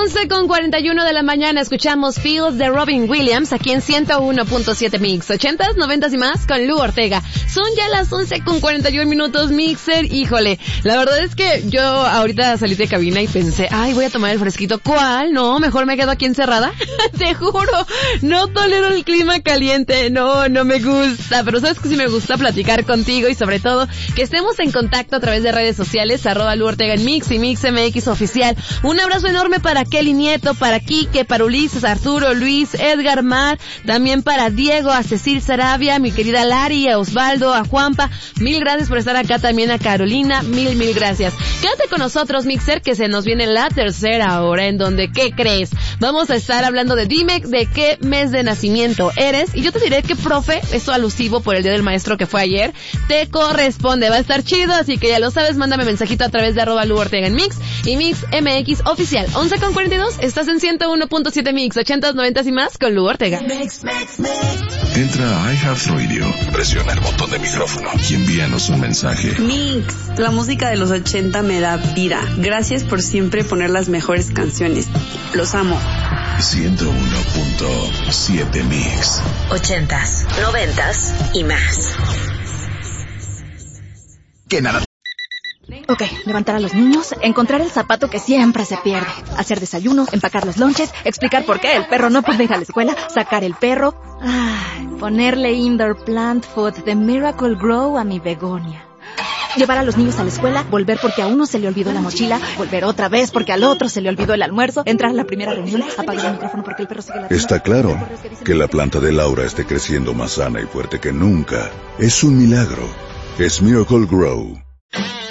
11:41 de la mañana escuchamos Fields de Robin Williams aquí en 101.7 Mix, 80s, 90s y más con Lu Ortega. Son ya las 11:41 Mixer. Híjole, la verdad es que yo ahorita salí de cabina y pensé, ay, voy a tomar el fresquito. ¿Cuál? No, mejor me quedo aquí encerrada. Te juro, no tolero el clima caliente, no me gusta, pero sabes que sí me gusta platicar contigo y sobre todo que estemos en contacto a través de redes sociales, @Lu Ortega en Mix y Mix MX Oficial. Un abrazo enorme para Kelly Nieto, para Quique, para Ulises, Arturo, Luis, Edgar, Mar, también para Diego, a Cecil Sarabia, mi querida Lari, a Osvaldo, a Juanpa. Mil gracias por estar acá, también a Carolina, mil gracias. Quédate con nosotros, Mixer, que se nos viene la tercera hora, en donde, ¿qué crees? Vamos a estar hablando de dime de qué mes de nacimiento eres, y yo te diré que, profe, esto alusivo por el Día del Maestro que fue ayer, te corresponde. Va a estar chido, así que ya lo sabes, mándame mensajito a través de @Lu Ortega en Mix y Mix MX Oficial. 11:42, estás en 101.7 Mix, 80s, 90s y más con Lu Ortega. Entra a iHeartRadio, presiona el botón de micrófono y envíanos un mensaje. Mix, la música de los 80 me da vida. Gracias por siempre poner las mejores canciones. Los amo. 101.7 Mix. 80s, 90s y más. Que nada. Ok, levantar a los niños, encontrar el zapato que siempre se pierde, hacer desayuno, empacar los lonches, explicar por qué el perro no puede ir a la escuela, sacar el perro, ponerle indoor plant food de Miracle Grow a mi begonia. Llevar a los niños a la escuela, volver porque a uno se le olvidó la mochila, volver otra vez porque al otro se le olvidó el almuerzo, entrar a la primera reunión, apagar el micrófono porque el perro sigue la... Está claro que la planta de Laura esté creciendo más sana y fuerte que nunca. Es un milagro. Es Miracle Grow.